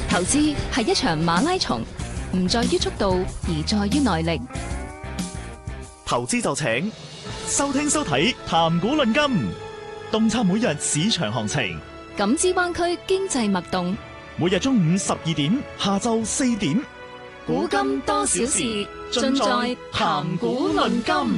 投資係一場馬拉松，唔在於速度，而在於耐力。 投資就請收聽收睇談股論金，洞察每日市場行情， 感知灣區經濟脈動。 每日中午12點，下晝4點， 古今多少事，盡在談股論金。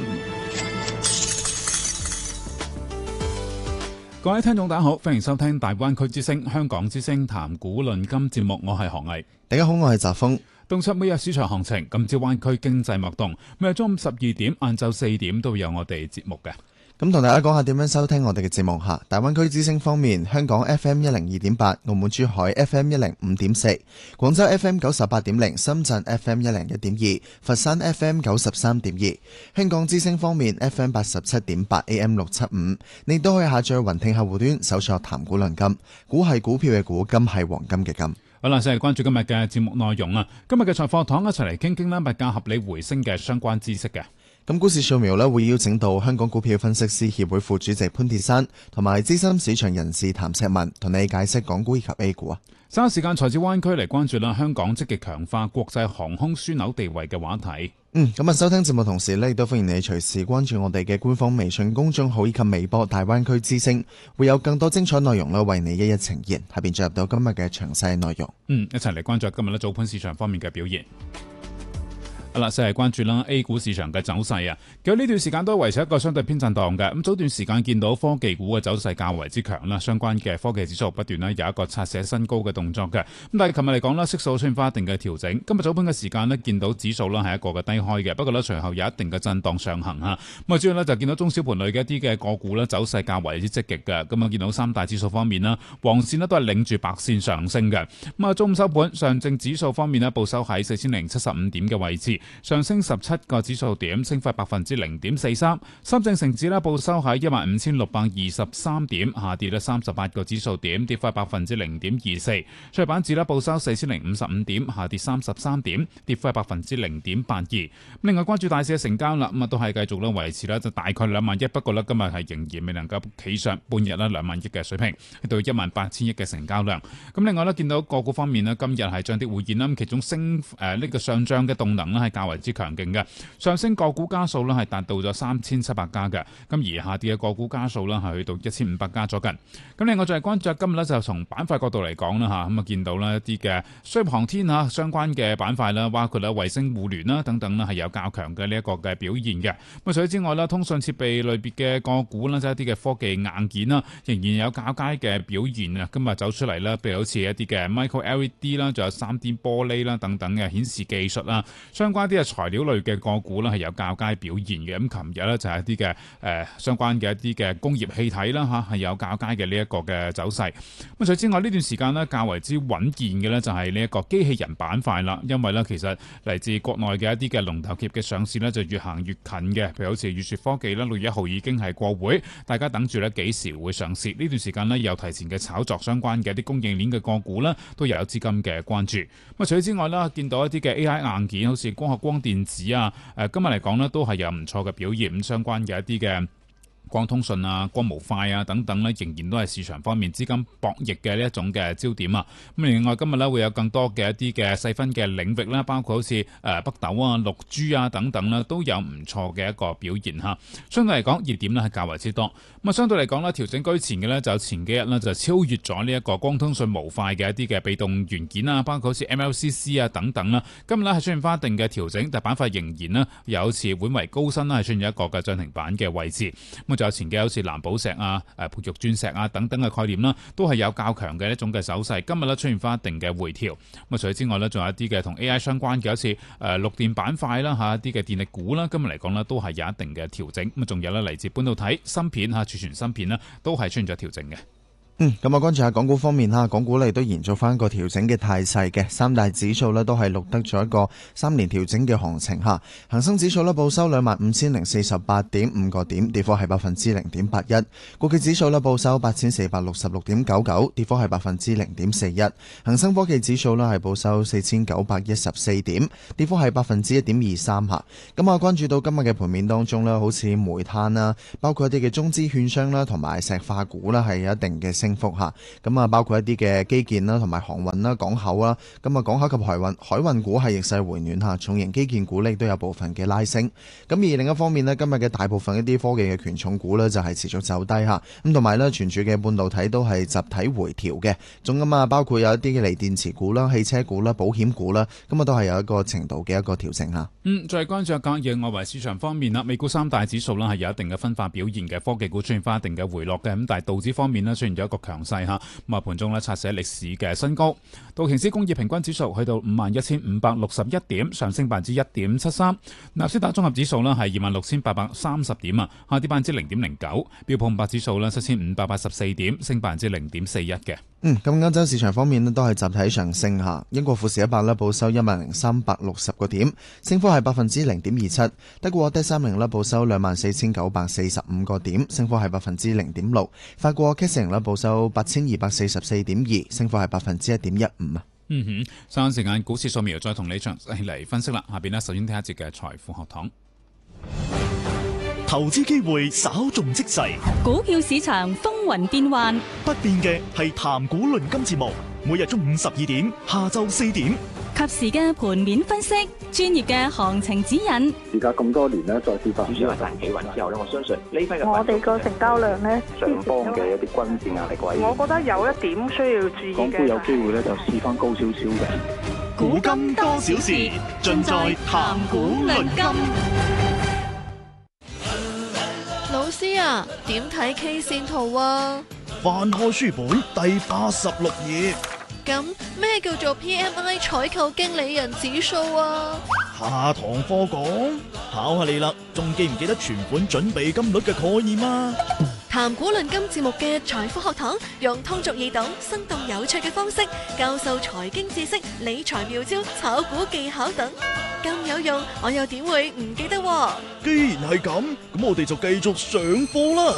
各位聽眾大家好，歡迎收聽大灣區之聲、香港之聲談股論金節目，我係何毅。 大家好，我係澤峰。 洞察每日市場行情，感知灣區經濟脈動，每日中午12點、晏晝4點都有我哋節目嘅。 咁同大家講下點樣收聽我哋嘅節目吓。大灣區之聲方面，香港 FM 102.8，澳門珠海 FM 105.4，廣州 FM 98.0，深圳 FM 101.2，佛山 FM 93.2。香港之聲方面 FM 87.8 AM 675，你都可以下載雲聽客戶端搜索談股論金，股係股票嘅股，金係黃金嘅金。 好啦，先嚟關注今日嘅節目內容啊。今日嘅財貨堂一齊嚟傾傾啦，物價合理回升嘅相關知識嘅。 咁股市掃描呢，會邀請到香港股票分析師協會副主席潘鐵珊同埋資深市場人士譚石文同你解釋港股以及 A 股啊。 稍後時間財智灣區嚟關注啦，香港積極強化國際航空樞紐地位嘅話題。 咁啊，收聽節目同時呢，亦都歡迎你隨時關注我哋嘅官方微信公眾號以及微博大灣區之聲，會有更多精彩內容呢為你一一呈現。下邊進入到今日嘅詳細內容。 一齊嚟關注今日呢早盤市場方面嘅表現。好啦，先係關注啦 A 股市場嘅走勢啊。其實呢段時間都維持一個相對偏震盪嘅。咁早段時間見到科技股嘅走勢較為之強啦，相關嘅科技指數不斷有一個刷寫新高嘅動作嘅。咁但係琴日嚟講啦，色素出現翻一定嘅調整。今日早盤嘅時間呢，見到指數啦係一個嘅低開嘅，不過呢，隨後有一定嘅震盪上行嚇。咁啊主要呢，就見到中小盤類嘅一啲嘅個股呢，走勢較為之積極嘅。咁啊見到三大指數方面啦，黃線呢都係領住白線上升嘅。咁啊中午收盤，上證指數方面呢，報收喺4075點嘅位置，上升17個指數點，升幅0.43%。深證成指報收喺15623點，下跌38個指數點，跌幅0.24%。創業板指報收4055點，下跌33點，跌幅0.82%。另外關注大市嘅成交啦，咁啊都係繼續維持就大概2萬億，不過今日係仍然未能夠企上半日2萬億嘅水平，到18000億嘅成交量。咁另外見到個股方面今日係漲跌互現啦，其中升呢個上漲嘅動能係較為之強勁嘅，上升個股家數係達到咗3700家嘅，咁而下跌嘅個股家數係去到1500家左近。咁另外就係關注今日就從板塊角度嚟講啦吓，咁啊見到一啲嘅商業航天相關嘅板塊啦，包括衛星互聯啦等等係有較強嘅呢一個嘅表現嘅。咁除此之外啦，通訊設備類別嘅個股啦，即係一啲嘅科技硬件啦，仍然有較佳嘅表現啊。今日走出嚟啦，譬如好似一啲嘅 Micro LED 啦，仲有 3D 玻璃啦等等嘅顯示技術啦，相關啲嘅材料類嘅個股係有較佳表現嘅。咁琴日就係一啲嘅相關嘅一啲嘅工業氣體啦係有較佳嘅呢一個嘅走勢。咁除此之外呢段時間較為之穩健嘅呢，就係呢一個機器人板塊啦，因為呢，其實嚟自國內嘅一啲嘅龍頭企業嘅上市呢，就越行越近嘅。譬如好似粵雪科技啦，6月1號已經係過會，大家等住呢幾時會上市。呢段時間呢，有提前嘅炒作相關嘅一啲供應鏈嘅個股啦，都有資金嘅關注。咁除此之外啦，見到一啲嘅 AI 硬件，好似光學光電子啊，今日嚟講呢都係有唔錯嘅表現。咁相關嘅一啲嘅光通訊啊、光模塊啊等等仍然都係市場方面資金博弈嘅呢一種嘅焦點啊。咁另外今日會有更多嘅一啲嘅細分嘅領域啦，包括好似北斗啊、6G 啊等等都有唔錯嘅一個表現嚇。相對嚟講，熱點係較為之多。咁啊，相對嚟講調整居前嘅呢，就前幾日呢就超越咗呢一個光通訊模塊嘅一啲嘅被動元件啊，包括好似 MLCC 啊等等啦。今日係出現翻一定嘅調整，但板塊仍然呢有似本為高新啦，係出現一個嘅漲停板嘅位置。咁就有前幾日好似藍寶石啊、培育鑽石啊等等嘅概念啦，都係有較強嘅一種嘅走勢。今日呢出現翻一定嘅回調。咁除此之外呢，仲有一啲嘅同 AI 相關嘅好似綠電板塊啦一啲嘅電力股啦，今日嚟講呢都係有一定嘅調整。咁仲有呢嚟自半導體芯片儲存芯片呢都係出現咗調整嘅。 咁我關注下港股方面啦，港股咧都延續翻個調整嘅態勢嘅，三大指數咧都係錄得咗一個3年調整嘅行情吓。恒生指數咧報收25,048.5個點，跌幅係0.81%。國企指數咧報收8,466.99，跌幅係0.41%。恒生科技指數咧係報收4,914點，跌幅係1.23%吓。咁啊，關注到今日嘅盤面當中咧，好似煤炭啦，包括一啲嘅中資券商啦，同埋石化股啦，係有一定嘅升幅嚇。咁啊，包括一啲嘅基建啦，同埋航運啦、港口啦。咁啊，港口及海運股係逆勢回暖嚇，重型基建股呢都有部分嘅拉升。咁而另一方面呢，今日嘅大部分一啲科技嘅權重股呢，就係持續走低嚇。咁同埋呢，全住嘅半導體都係集體回調嘅。仲咁啊，包括有一啲嘅鋰電池股啦、汽車股啦、保險股啦，咁啊都係有一個程度嘅一個調整嚇。 再關注隔夜外圍市場方面啦，美股三大指數啦係有一定嘅分化表現嘅，科技股出現翻一定嘅回落嘅，咁但係道指方面呢，出現咗一個強勢嚇，咁啊盤中呢，刷寫歷史嘅新高，道瓊斯工業平均指數去到51,561點，上升1.73%，納斯達綜合指數呢係26,830點啊，下跌0.09%，標普500指數呢7,584點，升0.41%嘅。 咁歐洲市場方面呢都係集體上升嚇，英國富時100呢報收10,360個點，升幅係0.27%；德國DAX30呢報收24,945個點，升幅係0.6%；法國 CAC 40呢報收8,244.2，升幅係1.15%啊。 稍後時間股市掃描再同你詳細嚟分析啦。下邊呢，首先聽一節嘅財富學堂。 投資機會稍縱即逝， 股票市場風雲變幻， 不變嘅係談股論金節目，每日中午12點，下晝4點， 及時嘅盤面分析，專業嘅行情指引。 而家咁多年咧，再次發展主要係大企穩之後咧，我相信呢批嘅我哋個成交量咧， 上方嘅一啲均線壓力位， 我覺得有一點需要注意嘅。 港股有機會咧就試翻高少少嘅。 古今多少事，盡在談股論金。 老師啊，點睇 K 線圖啊？ 翻開書本第86頁。 咁咩叫做 PMI 採購經理人指數啊？ 下堂課講，考下你啦，仲記唔記得存款準備金率嘅概念啊？ 談股論金節目嘅財富學堂，用通俗易懂、生動有趣嘅方式教授財經知識、理財妙招、炒股技巧等，咁有用，我又點會唔記得喎？ 既然係咁，咁我哋就繼續上課啦。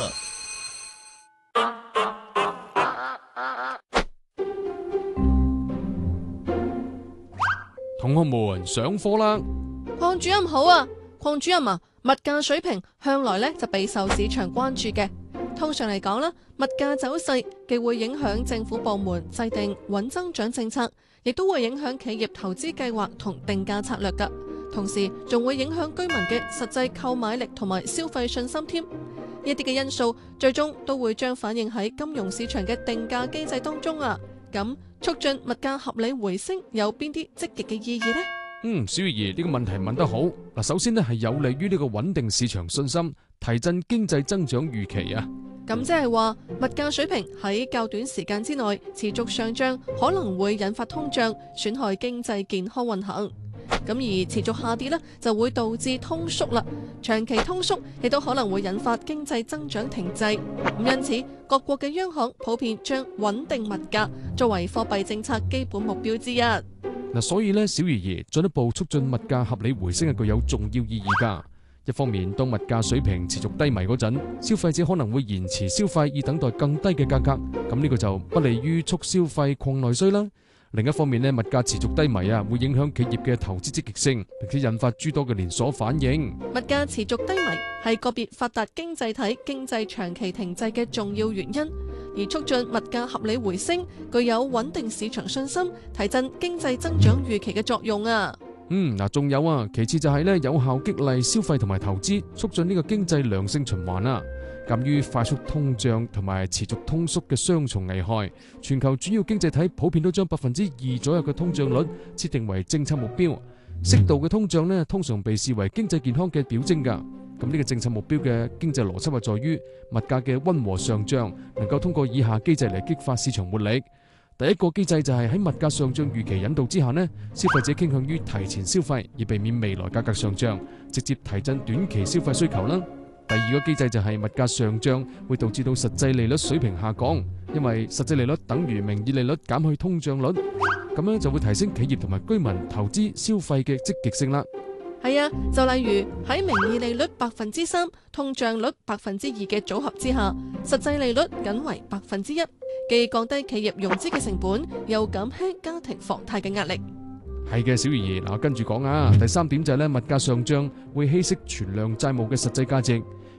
同學們上課啦！ 鄺主任好啊，鄺主任啊，物價水平向來咧就備受市場關注嘅。通常嚟講啦，物價走勢既會影響政府部門制定穩增長政策，亦都會影響企業投資計劃同定價策略㗎。同時仲會影響居民嘅實際購買力同埋消費信心添。呢啲嘅因素最終都會將反映喺金融市場嘅定價機制當中啊。咁促進物價合理回升有邊啲積極嘅意義呢？ 小月兒呢個問題問得好。嗱，首先呢係有利於呢個穩定市場信心，提振經濟增長預期啊。 咁即係話物價水平喺較短時間之內持續上漲，可能會引發通脹，損害經濟健康運行。咁而持續下跌呢，就會導致通縮啦。長期通縮亦都可能會引發經濟增長停滯。咁因此，各國嘅央行普遍將穩定物價作為貨幣政策基本目標之一。 嗱，所以呢，小爺爺進一步促進物價合理回升係具有重要意義㗎。一方面，當物價水平持續低迷嗰陣，消費者可能會延遲消費，以等待更低嘅價格。咁呢個就不利於促消費、擴內需啦。另一方面呢，物價持續低迷啊，會影響企業嘅投資積極性，並且引發諸多嘅連鎖反應。 物價持續低迷係個別發達經濟體經濟長期停滯嘅重要原因，而促進物價合理回升，具有穩定市場信心、提振經濟增長預期嘅作用啊。 仲有啊，其次就係呢，有效激勵消費同埋投資，促進呢個經濟良性循環啊。鑒於快速通脹同埋持續通縮嘅雙重危害，全球主要經濟體普遍都將2%左右嘅通脹率設定為政策目標。適度嘅通脹呢，通常被視為經濟健康嘅表徵㗎。咁呢個政策目標嘅經濟邏輯係在於物價嘅溫和上漲，能夠通過以下機制嚟激發市場活力。第一個機制就係喺物價上漲預期引導之下呢，消費者傾向於提前消費，以避免未來價格上漲，直接提振短期消費需求啦。第二個機制就係物價上漲會導致到實際利率水平下降，因為實際利率等於名義利率減去通脹率，咁樣就會提升企業同埋居民投資消費嘅積極性啦。 係啊，就例如喺名義利率3%、通脹率2%嘅組合之下，實際利率僅為1%，既降低企業融資嘅成本，又減輕家庭房貸嘅壓力。 係嘅，小爺爺，跟住講啊。第三點就係咧，物價上漲會稀釋存量債務嘅實際價值，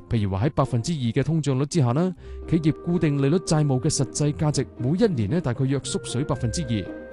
譬如話喺2%嘅通脹率之下啦，企業固定利率債務嘅實際價值每一年呢大概約縮水2%。